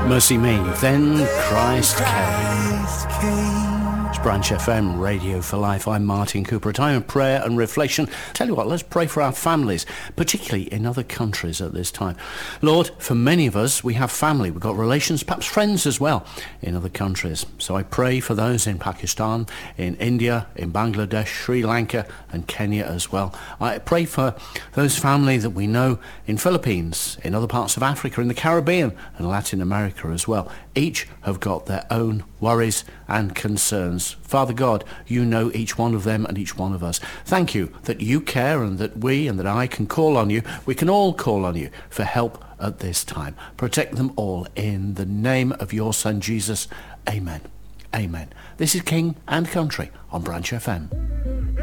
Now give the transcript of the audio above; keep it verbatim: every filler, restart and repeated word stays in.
Mercy me, then Christ came. It's Branch F M, Radio for Life. I'm Martin Cooper. A time of prayer and reflection. Tell you what, let's pray for our families, particularly in other countries at this time. Lord, for many of us, we have family. We've got relations, perhaps friends as well, in other countries. So I pray for those in Pakistan, in India, in Bangladesh, Sri Lanka, and Kenya as well. I pray for those family that we know in Philippines, in other parts of Africa, in the Caribbean, and Latin America as well. Each have got their own worries and concerns. Father God, you know each one of them and each one of us. Thank you that you care and that we and that I can call on you. We can all call on you for help at this time. Protect them all in the name of your Son Jesus. Amen. Amen. This is King and Country on Branch F M.